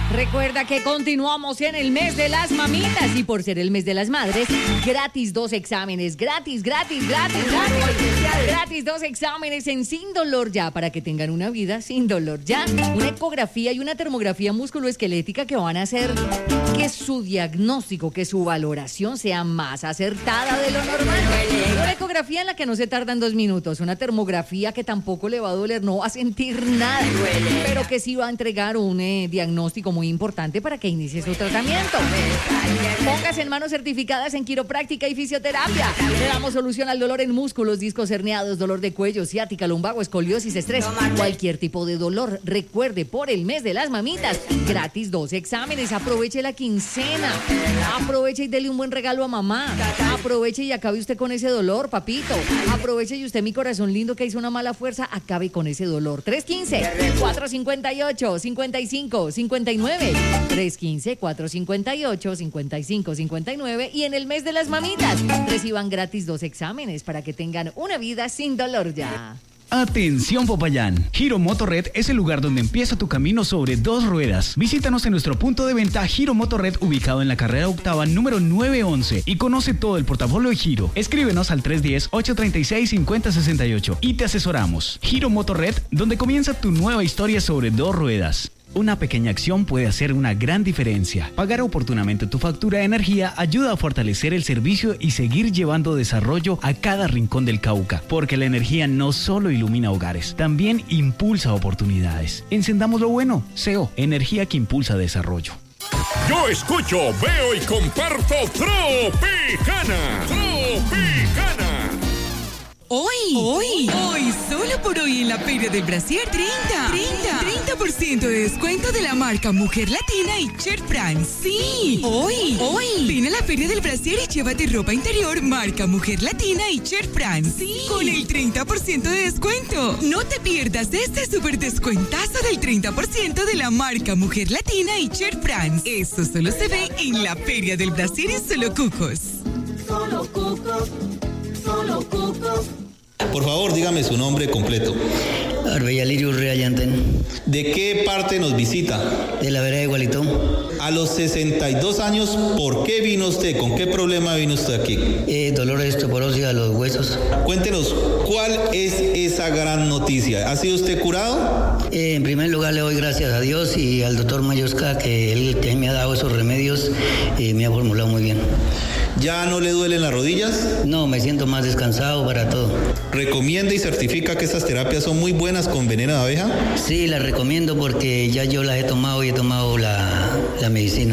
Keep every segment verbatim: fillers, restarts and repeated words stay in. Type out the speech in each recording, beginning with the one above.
Recuerda que continuamos en el mes de las mamitas y por ser el mes de las madres, gratis dos exámenes, gratis, gratis, gratis, gratis, gratis dos exámenes en Sin Dolor Ya para que tengan una vida sin dolor ya. Una ecografía y una termografía musculoesquelética que van a hacer que su diagnóstico, que su valoración sea más acertada de lo normal. Una ecografía en la que no se tardan dos minutos, una termografía que tampoco le va a doler, no va a sentir nada, pero que sí va a entregar un eh, diagnóstico muy importante para que inicie su tratamiento. Póngase en manos certificadas en quiropráctica y fisioterapia. Le damos solución al dolor en músculos, discos herniados, dolor de cuello, ciática, lumbago, escoliosis, estrés, cualquier tipo de dolor. Recuerde, por el mes de las mamitas, gratis dos exámenes. Aproveche la quincena. Aproveche y dele un buen regalo a mamá. Aproveche y acabe usted con ese dolor, papito. Aproveche y usted, mi corazón lindo que hizo una mala fuerza, acabe con ese dolor. tres uno cinco, cuatro cinco ocho, cinco cinco cinco nueve. tres uno cinco, cuatro cinco ocho, cinco cinco cinco nueve. Y en el mes de las mamitas, reciban gratis dos exámenes para que tengan una vida sin dolor ya. Atención Popayán, Giro Motorred es el lugar donde empieza tu camino sobre dos ruedas. Visítanos en nuestro punto de venta Giro Motorred ubicado en la carrera octava número nueve once y conoce todo el portafolio de Giro. Escríbenos al tres uno cero, ocho tres seis, cinco cero seis ocho y te asesoramos. Giro Motorred, donde comienza tu nueva historia sobre dos ruedas. Una pequeña acción puede hacer una gran diferencia. Pagar oportunamente tu factura de energía ayuda a fortalecer el servicio y seguir llevando desarrollo a cada rincón del Cauca, porque la energía no solo ilumina hogares, también impulsa oportunidades. Encendamos lo bueno. S E O, energía que impulsa desarrollo. Yo escucho, veo y comparto Tropicana. Tropicana. Hoy, hoy, hoy, solo por hoy en la Feria del Brasier, treinta, treinta, treinta por ciento de descuento de la marca Mujer Latina y Cher France. Sí, hoy, hoy, ven a la Feria del Brasier y llévate ropa interior marca Mujer Latina y Cher France. Sí, con el treinta por ciento de descuento. No te pierdas este súper descuentazo del treinta por ciento de la marca Mujer Latina y Cher France. Eso solo se ve en la Feria del Brasier en Solo Cucos. Solo Cucos. Solo Cucos. Por favor, dígame su nombre completo. Arbellalirio Reallantén. ¿De qué parte nos visita? De la vereda de Gualitón. A los sesenta y dos años, ¿por qué vino usted? ¿Con qué problema vino usted aquí? Eh, dolor de osteoporosis a los huesos. Cuéntenos, ¿cuál es esa gran noticia? ¿Ha sido usted curado? Eh, en primer lugar, le doy gracias a Dios y al doctor Mayosca, que él que me ha dado esos remedios y me ha formulado muy bien. ¿Ya no le duelen las rodillas? No, me siento más descansado para todo. ¿Recomienda y certifica que estas terapias son muy buenas con veneno de abeja? Sí, las recomiendo porque ya yo las he tomado y he tomado la, la medicina.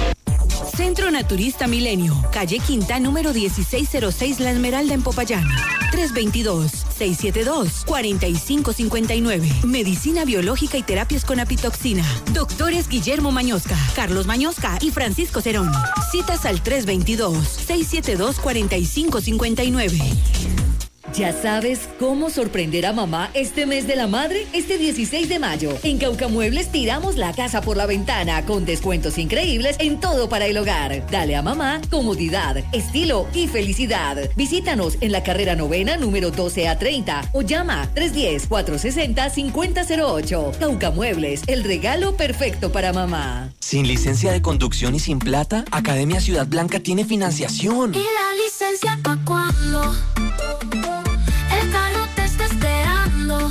Centro Naturista Milenio, calle Quinta, número dieciséis cero seis, La Esmeralda en Popayán. tres dos dos, seis siete dos, cuatro cinco cinco nueve. Medicina biológica y terapias con apitoxina. Doctores Guillermo Mañosca, Carlos Mañosca y Francisco Cerón. Citas al tres dos dos, seis siete dos, cuatro cinco cinco nueve. ¿Ya sabes cómo sorprender a mamá este mes de la madre? Este dieciséis de mayo, en Cauca Muebles tiramos la casa por la ventana con descuentos increíbles en todo para el hogar. Dale a mamá comodidad, estilo y felicidad. Visítanos en la carrera novena número doce a treinta o llama tres uno cero, cuatro seis cero, cinco cero cero ocho. Cauca Muebles, el regalo perfecto para mamá. ¿Sin licencia de conducción y sin plata? Academia Ciudad Blanca tiene financiación. ¿Y la licencia pa' cuándo? El carro te está esperando.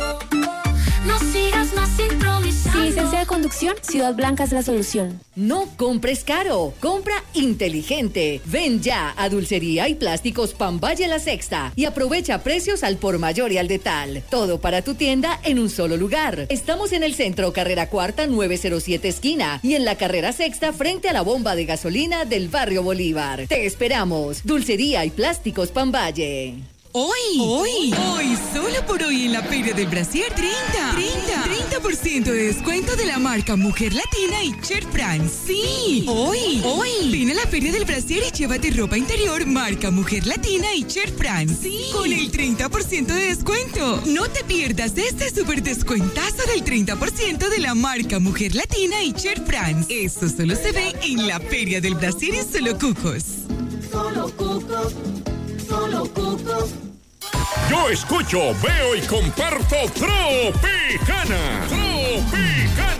No sigas más improvisando. Sin licencia de conducción, Ciudad Blanca es la solución. No compres caro, compra inteligente. Ven ya a Dulcería y Plásticos Pambaye La Sexta y aprovecha precios al por mayor y al detal. Todo para tu tienda en un solo lugar. Estamos en el centro, carrera cuarta, novecientos siete esquina, y en la carrera sexta frente a la bomba de gasolina del barrio Bolívar. Te esperamos. Dulcería y Plásticos Pambaye. Hoy, hoy, hoy, solo por hoy en la Feria del Brasier, treinta, treinta, treinta por ciento de descuento de la marca Mujer Latina y Cher France. Sí, hoy, hoy, ven a la Feria del Brasier y llévate ropa interior marca Mujer Latina y Cher France. Sí, con el treinta por ciento de descuento. No te pierdas este súper descuentazo del treinta por ciento de la marca Mujer Latina y Cher France. Eso solo se ve en la Feria del Brasier en Solo Cucos. Solo Cucos. Solo Cucos. Yo escucho, veo y comparto Tropicana. Tropicana.